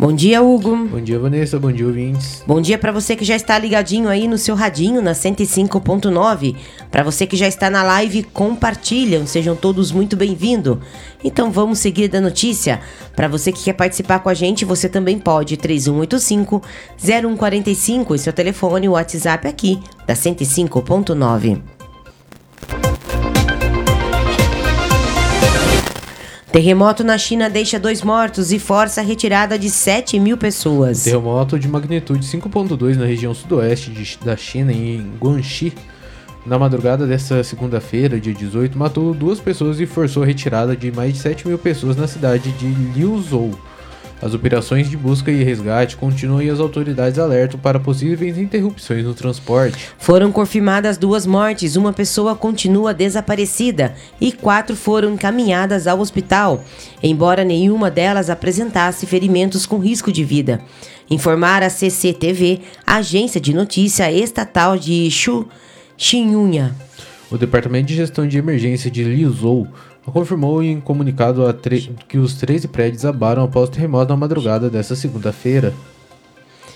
Bom dia, Hugo. Bom dia, Vanessa. Bom dia, ouvintes. Bom dia para você que já está ligadinho aí no seu radinho na 105.9. Para você que já está na live, compartilham. Sejam todos muito bem-vindos. Então vamos seguir da notícia. Para você que quer participar com a gente, você também pode. 3185-0145. Esse é o telefone, o WhatsApp aqui da 105.9. Terremoto na China deixa 2 mortos e força a retirada de 7 mil pessoas. Terremoto de magnitude 5.2 na região sudoeste da China, em Guangxi, na madrugada desta segunda-feira, dia 18, matou 2 pessoas e forçou a retirada de mais de 7 mil pessoas na cidade de Liuzhou. As operações de busca e resgate continuam e as autoridades alertam para possíveis interrupções no transporte. Foram confirmadas 2 mortes, uma pessoa continua desaparecida e 4 foram encaminhadas ao hospital, embora nenhuma delas apresentasse ferimentos com risco de vida. Informar a CCTV, a agência de notícia estatal de Xinhua. O Departamento de Gestão de Emergência de Liuzhou confirmou em comunicado que os 13 prédios abaram após o terremoto na madrugada desta segunda-feira.